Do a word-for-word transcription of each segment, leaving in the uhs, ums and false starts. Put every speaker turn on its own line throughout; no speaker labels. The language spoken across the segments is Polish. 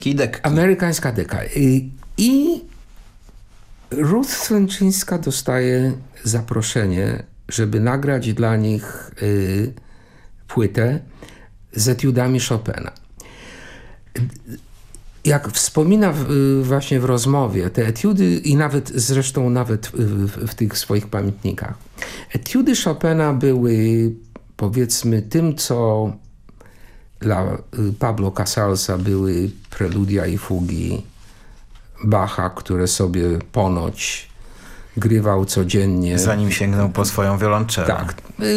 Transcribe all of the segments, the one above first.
Dekki.
Amerykańska deka. I Ruth Slęczyńska dostaje zaproszenie, żeby nagrać dla nich y, płytę z etiudami Chopina. Jak wspomina w, właśnie w rozmowie, te etiudy i nawet zresztą nawet w, w tych swoich pamiętnikach, etiudy Chopina były, powiedzmy, tym, co dla Pablo Casalsa były preludia i fugi Bacha, które sobie ponoć grywał codziennie.
Zanim sięgnął po swoją wiolonczelę.
Tak.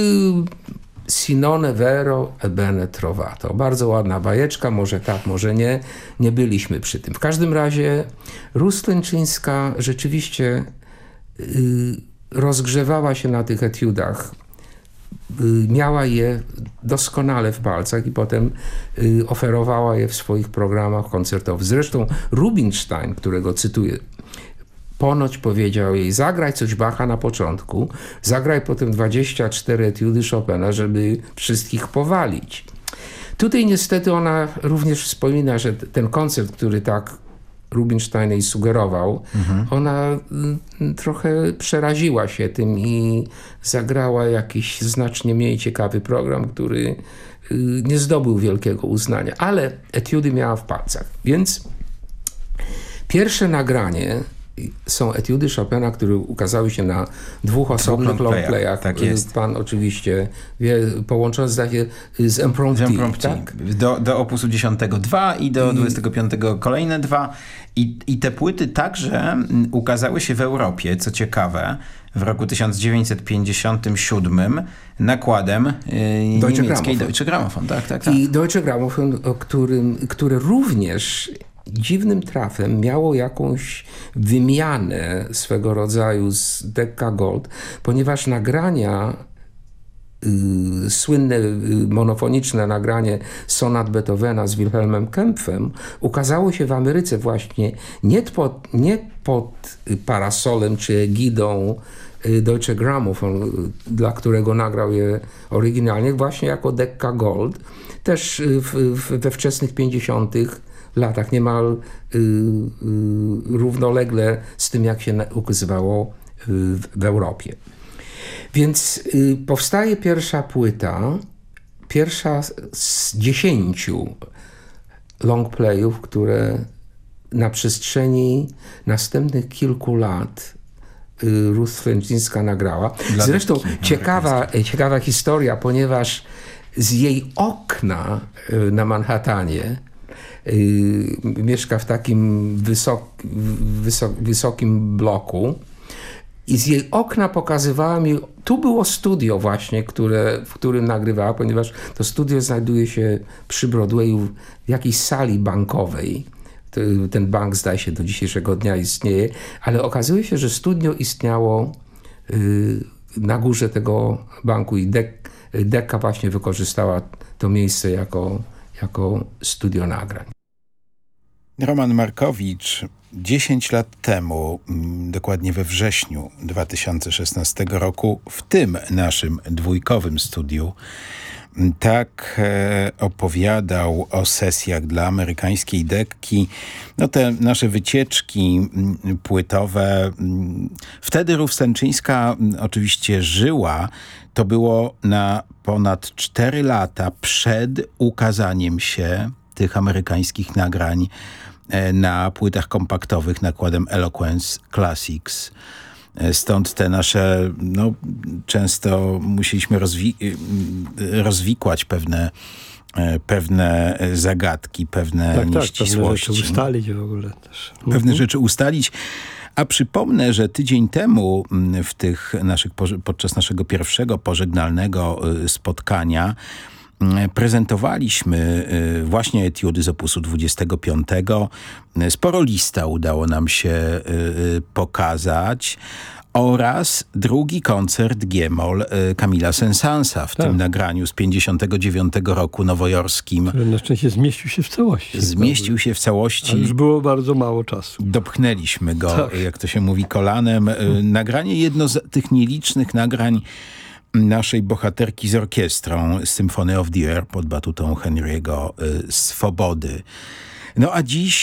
Sinone vero e bene trovato. Bardzo ładna bajeczka, może tak, może nie. Nie byliśmy przy tym. W każdym razie Ruth Slęczyńska rzeczywiście y, rozgrzewała się na tych etiudach. Y, miała je doskonale w palcach i potem y, oferowała je w swoich programach koncertowych. Zresztą Rubinstein, którego cytuję, ponoć powiedział jej: zagraj coś Bacha na początku, zagraj potem dwadzieścia cztery etiudy Chopina, żeby wszystkich powalić. Tutaj niestety ona również wspomina, że ten koncert, który tak Rubinstein jej sugerował, mhm. ona y, trochę przeraziła się tym i zagrała jakiś znacznie mniej ciekawy program, który y, nie zdobył wielkiego uznania, ale etiudy miała w palcach. Więc pierwsze nagranie są etiudy Chopina, które ukazały się na dwóch osobnych longplayach.
Tak jest.
Pan oczywiście wie, połączone zdaje z Impromptu.
Tak? Do, do opusu dziesiątego dwa i do dwudziestego piątego kolejne dwa. I, I te płyty także ukazały się w Europie, co ciekawe, w roku tysiąc dziewięćset pięćdziesiątym siódmym nakładem yy,
Deutsche
niemieckiej
Grammophon.
Deutsche Grammophon. Tak, tak, tak.
I Deutsche Grammophon, o którym, które również dziwnym trafem miało jakąś wymianę swego rodzaju z Decca Gold, ponieważ nagrania, y, słynne y, monofoniczne nagranie sonat Beethovena z Wilhelmem Kempfem ukazało się w Ameryce właśnie nie pod, nie pod parasolem czy egidą y, Deutsche Grammophon, y, dla którego nagrał je oryginalnie, właśnie jako Decca Gold, też y, w, w, we wczesnych pięćdziesiątych latach, niemal y, y, równolegle z tym, jak się ukazywało y, w, w Europie. Więc y, powstaje pierwsza płyta, pierwsza z dziesięciu longplayów, które na przestrzeni następnych kilku lat y, Ruth Slęczyńska nagrała.
Dla
Zresztą
Decki,
ciekawa, ciekawa historia, ponieważ z jej okna y, na Manhattanie Yy, mieszka w takim wysok, wysok, wysokim bloku i z jej okna pokazywała mi, tu było studio właśnie, które, w którym nagrywała, ponieważ to studio znajduje się przy Broadwayu w jakiejś sali bankowej. Ten bank, zdaje się, do dzisiejszego dnia istnieje, ale okazuje się, że studio istniało yy, na górze tego banku i Dek, Decca właśnie wykorzystała to miejsce jako jako studio nagrań.
Roman Markowicz dziesięć lat temu, dokładnie we wrześniu dwa tysiące szesnastego roku, w tym naszym dwójkowym studiu, tak e, opowiadał o sesjach dla amerykańskiej Decki. No te nasze wycieczki płytowe. Wtedy Ruth Slęczyńska oczywiście żyła. To było na ponad cztery lata przed ukazaniem się tych amerykańskich nagrań na płytach kompaktowych nakładem Eloquence Classics. Stąd te nasze, no, często musieliśmy rozwi- rozwikłać pewne, pewne zagadki, pewne
tak,
nieścisłości.
Tak, pewne rzeczy ustalić w ogóle też.
Pewne mhm. rzeczy ustalić. A przypomnę, że tydzień temu w tych naszych, podczas naszego pierwszego pożegnalnego spotkania prezentowaliśmy właśnie etiudy z opusu dwudziestego piątego. Sporo lista udało nam się pokazać. Oraz drugi koncert G-moll Camille'a Saint-Saënsa w tak. tym nagraniu z pięćdziesiątego dziewiątego roku nowojorskim.
Który na szczęście zmieścił się w całości.
Zmieścił się w całości.
A już było bardzo mało czasu.
Dopchnęliśmy go, tak. jak to się mówi, kolanem. Nagranie jedno z tych nielicznych nagrań naszej bohaterki z orkiestrą Symphony of the Air pod batutą Henry'ego Swobody. No a dziś